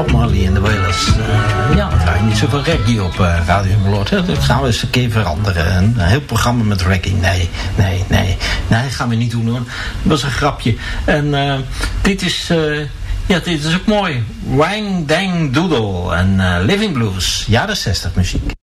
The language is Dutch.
Bob Marley en de Wailers. Ja, we draaien niet zoveel reggae op Radio Humelot. Dat gaan we eens een keer veranderen. Een heel programma met reggae. Nee, gaan we niet doen hoor. Dat was een grapje. En dit is ook mooi. Wang Dang Doodle en Living Blues. Jaren 60 muziek.